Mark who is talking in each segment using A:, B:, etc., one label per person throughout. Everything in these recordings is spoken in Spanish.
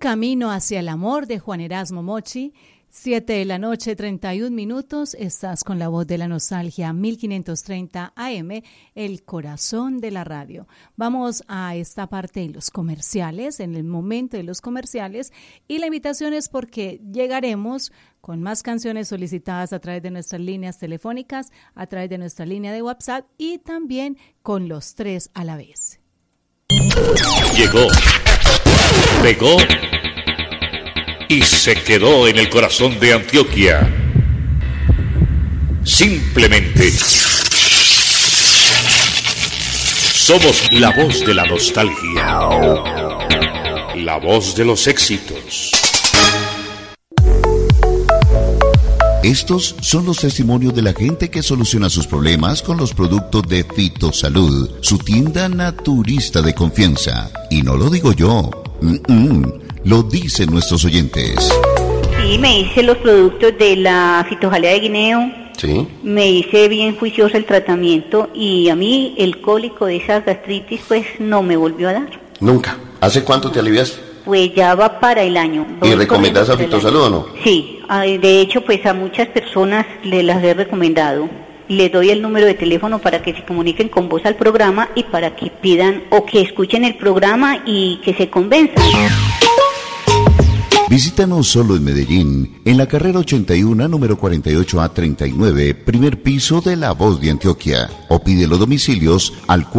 A: Camino hacia el amor de Juan Erasmo Mochi. 7:31 p.m. Estás con la voz de la nostalgia, 1530 AM, el corazón de la radio. Vamos a esta parte de los comerciales, en el momento de los comerciales, y la invitación es porque llegaremos con más canciones solicitadas a través de nuestras líneas telefónicas, a través de nuestra línea de WhatsApp y también con los tres a la vez.
B: Llegó, pegó y se quedó en el corazón de Antioquia. Simplemente somos la voz de la nostalgia, la voz de los éxitos.
C: Estos son los testimonios de la gente que soluciona sus problemas con los productos de Fitosalud, su tienda naturista de confianza. Y no lo digo yo, lo dicen nuestros oyentes.
D: Sí, me hice los productos de la fitojalea de guineo.
E: Sí.
D: Me hice bien juicioso el tratamiento y a mí el cólico de esa gastritis pues no me volvió a dar.
E: ¿Nunca? ¿Hace cuánto te aliviaste?
D: Pues ya va para el año.
E: ¿Y recomendás a Fitosalud o no?
D: Sí, de hecho pues a muchas personas las he recomendado. Les doy el número de teléfono para que se comuniquen con vos al programa y para que pidan o que escuchen el programa y que se convenzan.
C: Visítanos solo en Medellín, en la carrera 81, número 48A39, primer piso de La Voz de Antioquia. O pide los domicilios al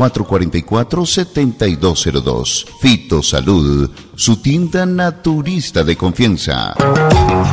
C: 444-7202. Fitosalud, su tienda naturista de confianza.